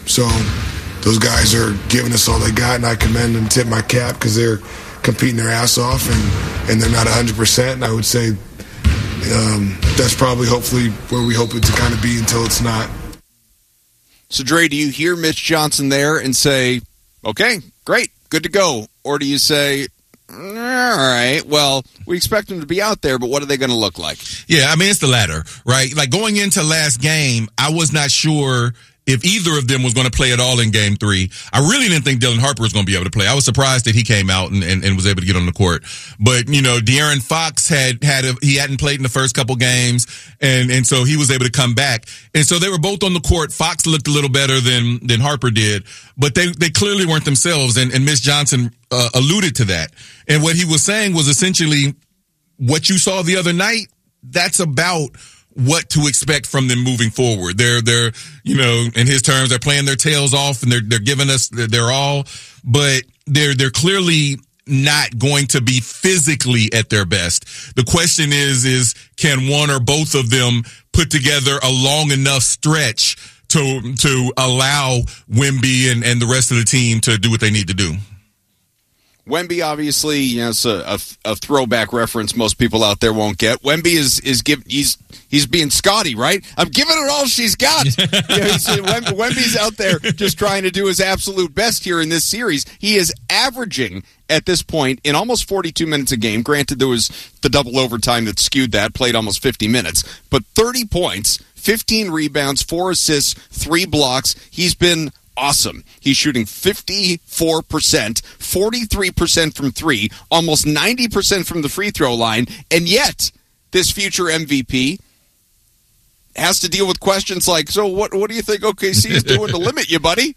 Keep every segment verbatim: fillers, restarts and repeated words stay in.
So those guys are giving us all they got, and I commend and tip my cap because they're competing their ass off, and, and they're not one hundred percent. And I would say um, that's probably hopefully where we hope it to kind of be until it's not. So, Dre, do you hear Mitch Johnson there and say, okay, great, good to go? Or do you say, all right, well, we expect them to be out there, but what are they going to look like? Yeah, I mean, it's the latter, right? Like, going into last game, I was not sure if either of them was going to play at all in game three. I really didn't think Dylan Harper was going to be able to play. I was surprised that he came out and, and, and was able to get on the court. But, you know, De'Aaron Fox had, had a, he hadn't played in the first couple games, and, and so he was able to come back. And so they were both on the court. Fox looked a little better than, than Harper did, but they, they clearly weren't themselves, and, and Mitch Johnson uh, alluded to that. And what he was saying was essentially what you saw the other night, that's about what to expect from them moving forward. They're, they're, you know, in his terms, they're playing their tails off and they're, they're giving us their all, but they're, they're clearly not going to be physically at their best. The question is, is can one or both of them put together a long enough stretch to, to allow Wemby and, and the rest of the team to do what they need to do? Wemby, obviously, you know, it's a, a, a throwback reference most people out there won't get. Wemby is is give he's he's being Scotty, right? I'm giving her all she's got. You know, he's, Wemby's out there just trying to do his absolute best here in this series. He is averaging at this point in almost forty-two minutes a game. Granted, there was the double overtime that skewed that, played almost fifty minutes, but thirty points, fifteen rebounds, four assists, three blocks. He's been awesome. He's shooting fifty-four percent, forty-three percent from three, almost ninety percent from the free throw line, and yet this future M V P has to deal with questions like, so what What do you think O K C is doing to limit you, buddy?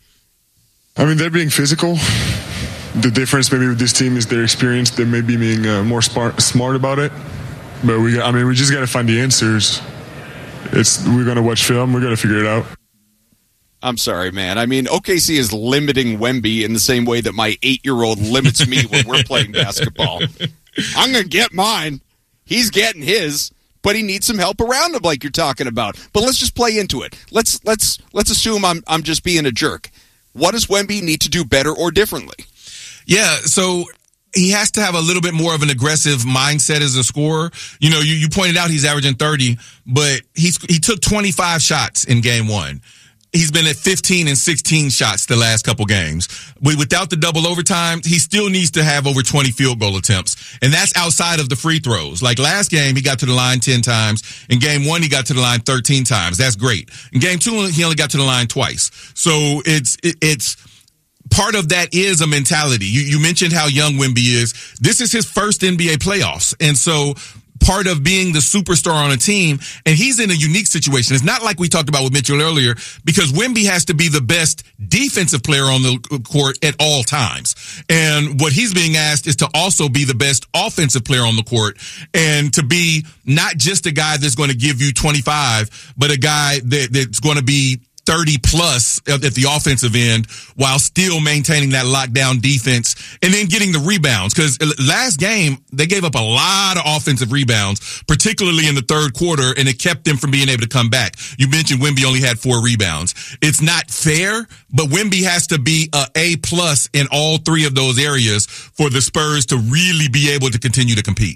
I mean, they're being physical. The difference maybe with this team is their experience. They may be being uh, more smart, smart about it, but we, I mean, we just got to find the answers. It's We're going to watch film. We're going to figure it out. I'm sorry, man. I mean, O K C is limiting Wemby in the same way that my eight-year-old limits me when we're playing basketball. I'm going to get mine. He's getting his, but he needs some help around him like you're talking about. But let's just play into it. Let's let's let's assume I'm I'm just being a jerk. What does Wemby need to do better or differently? Yeah, so he has to have a little bit more of an aggressive mindset as a scorer. You know, you, you pointed out he's averaging thirty, but he's he took twenty-five shots in game one. He's been at fifteen and sixteen shots the last couple games. But without the double overtime, he still needs to have over twenty field goal attempts. And that's outside of the free throws. Like last game, he got to the line ten times. In game one, he got to the line thirteen times. That's great. In game two, he only got to the line twice. So it's, it, it's, part of that is a mentality. You, you mentioned how young Wemby is. This is his first N B A playoffs. And so part of being the superstar on a team, and he's in a unique situation. It's not like we talked about with Mitchell earlier, because Wemby has to be the best defensive player on the court at all times. And what he's being asked is to also be the best offensive player on the court, and to be not just a guy that's going to give you twenty-five, but a guy that, that's going to be thirty plus at the offensive end while still maintaining that lockdown defense and then getting the rebounds. Because last game, they gave up a lot of offensive rebounds, particularly in the third quarter, and it kept them from being able to come back. You mentioned Wemby only had four rebounds. It's not fair, but Wemby has to be a A plus in all three of those areas for the Spurs to really be able to continue to compete.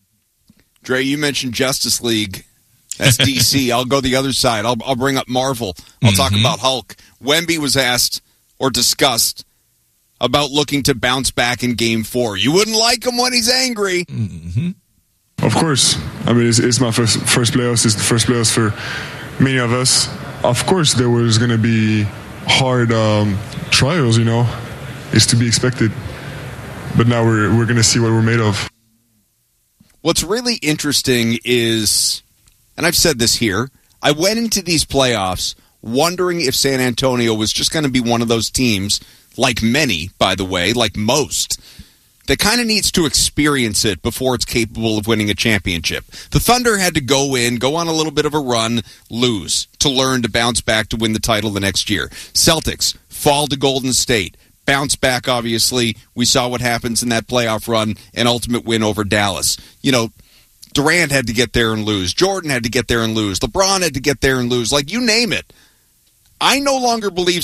Dre, you mentioned Justice League. That's D C. I'll go the other side. I'll, I'll bring up Marvel. I'll mm-hmm. talk about Hulk. Wemby was asked or discussed about looking to bounce back in Game Four. You wouldn't like him when he's angry. Mm-hmm. Of course. I mean, it's, it's my first first playoffs. It's the first playoffs for many of us. Of course, there was going to be hard um, trials. You know, it's to be expected. But now we're we're going to see what we're made of. What's really interesting is, and I've said this here, I went into these playoffs wondering if San Antonio was just going to be one of those teams, like many, by the way, like most, that kind of needs to experience it before it's capable of winning a championship. The Thunder had to go in, go on a little bit of a run, lose, to learn to bounce back to win the title the next year. Celtics fall to Golden State. Bounce back, obviously. We saw what happens in that playoff run, an ultimate win over Dallas. You know, Durant had to get there and lose. Jordan had to get there and lose. LeBron had to get there and lose. Like, you name it. I no longer believe